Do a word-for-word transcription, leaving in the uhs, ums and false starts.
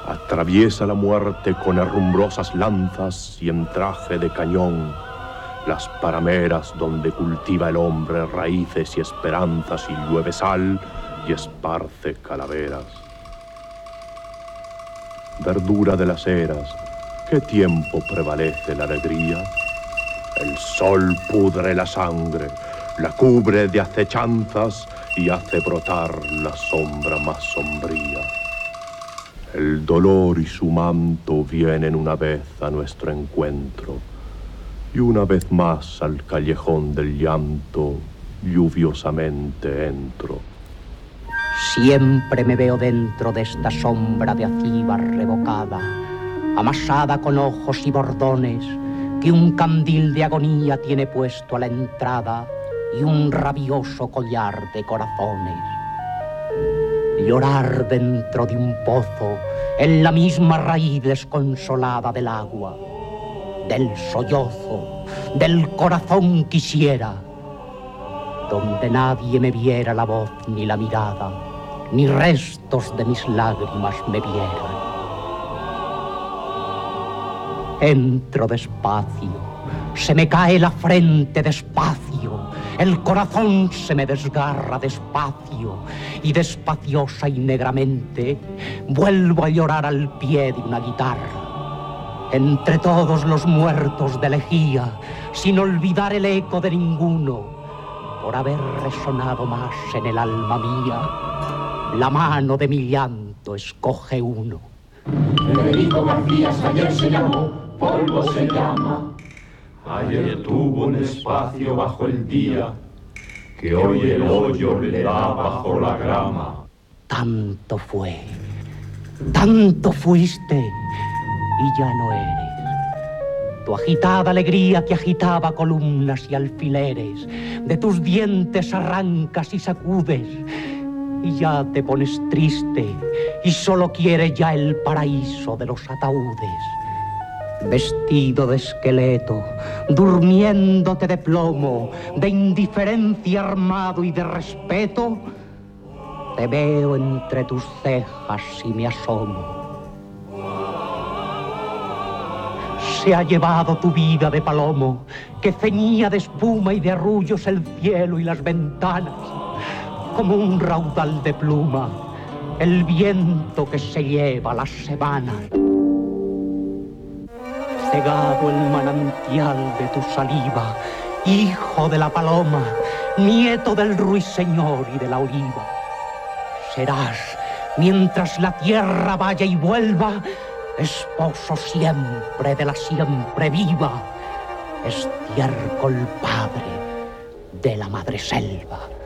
Atraviesa la muerte con herrumbrosas lanzas y en traje de cañón las parameras donde cultiva el hombre raíces y esperanzas y llueve sal y esparce calaveras. Verdura de las eras, ¿qué tiempo prevalece la alegría? El sol pudre la sangre, la cubre de acechanzas y hace brotar la sombra más sombría. El dolor y su manto vienen una vez a nuestro encuentro y una vez más al callejón del llanto lluviosamente entro. Siempre me veo dentro de esta sombra de acíbar revocada, amasada con ojos y bordones, que un candil de agonía tiene puesto a la entrada y un rabioso collar de corazones. Llorar dentro de un pozo, en la misma raíz desconsolada del agua, del sollozo, del corazón quisiera, donde nadie me viera la voz ni la mirada, ni restos de mis lágrimas me vieran. Entro despacio, se me cae la frente despacio, el corazón se me desgarra despacio y despaciosa y negramente vuelvo a llorar al pie de una guitarra. Entre todos los muertos de elegía, sin olvidar el eco de ninguno, por haber resonado más en el alma mía, la mano de mi llanto escoge uno. Federico García ayer se llamó, polvo se llama. Ayer tuvo un espacio bajo el día, que hoy el hoyo le da bajo la grama. Tanto fue, tanto fuiste, y ya no eres. Tu agitada alegría que agitaba columnas y alfileres, de tus dientes arrancas y sacudes, y ya te pones triste, y solo quieres ya el paraíso de los ataúdes. Vestido de esqueleto, durmiéndote de plomo, de indiferencia armado y de respeto, te veo entre tus cejas y me asomo. Se ha llevado tu vida de palomo, que ceñía de espuma y de arrullos el cielo y las ventanas, como un raudal de pluma, el viento que se lleva las semanas. Cegado el manantial de tu saliva, hijo de la paloma, nieto del ruiseñor y de la oliva. Serás, mientras la tierra vaya y vuelva, esposo siempre de la siempre viva, estiércol padre de la madre selva.